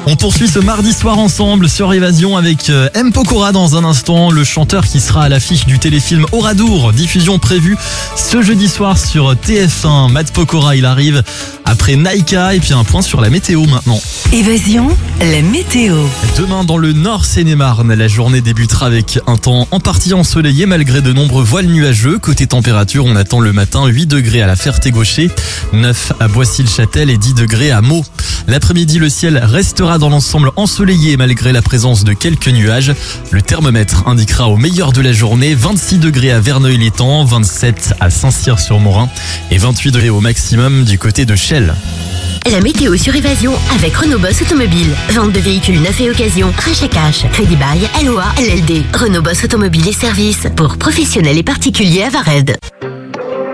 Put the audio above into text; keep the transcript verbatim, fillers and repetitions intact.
On poursuit ce mardi soir ensemble sur Évasion avec M. Pokora dans un instant, le chanteur qui sera à l'affiche du téléfilm Oradour, diffusion prévue ce jeudi soir sur T F un. Matt Pokora, il arrive après Naika et puis un point sur la météo maintenant. Évasion, la météo. Demain dans le Nord Seine-et-Marne, la journée débutera avec un temps en partie ensoleillé malgré de nombreux voiles nuageux. Côté température, on attend le matin huit degrés à la Ferté-Gaucher, neuf à Boissy-le-Châtel et dix degrés à Meaux. L'après-midi, le ciel restera dans l'ensemble ensoleillé malgré la présence de quelques nuages. Le thermomètre indiquera au meilleur de la journée vingt-six degrés à Verneuil-l'Étang, vingt-sept à Saint-Cyr-sur-Morin et vingt-huit degrés au maximum du côté de Chelles. La météo sur Évasion avec Renault Boss Automobile. Vente de véhicules neufs et occasion, rachat cash, crédit bail, L O A, L L D. Renault Boss Automobile et services pour professionnels et particuliers à Vared.